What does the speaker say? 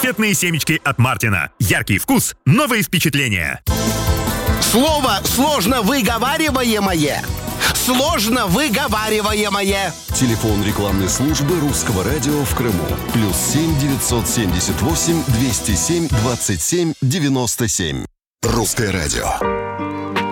Раритетные семечки от Мартина. Яркий вкус, новые впечатления. Слово сложно выговариваемое. Сложно выговариваемое. Телефон рекламной службы Русского радио в Крыму. +7 978 207 27 97. Русское радио.